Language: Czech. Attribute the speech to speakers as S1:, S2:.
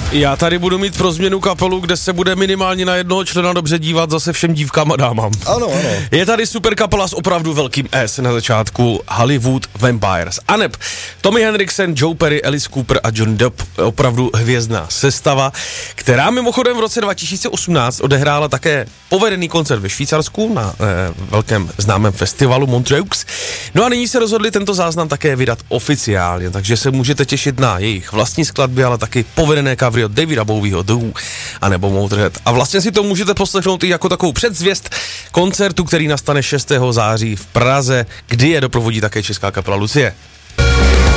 S1: Já tady budu mít pro změnu kapelu, kde se bude minimálně na jednoho člena dobře dívat zase všem dívkám a dámám.
S2: Ano.
S1: Je tady super kapela s opravdu velkým S na začátku, Hollywood Vampires. Aneb Tommy Henriksen, Joe Perry, Alice Cooper a John Depp, opravdu hvězdná sestava, která mimochodem v roce 2018 odehrála také povedený koncert ve Švýcarsku na velkém známém festivalu Montreux. No a nyní se rozhodli tento záznam také vydat oficiálně, takže se můžete těšit na jejich vlastní skladby, ale taky povedené covery od Davida Bowieho, The Who a nebo Motorhead. A vlastně si to můžete poslechnout i jako takovou předzvěst koncertu, který nastane 6. září v Praze, kdy je doprovodí také česká kapela Lucie.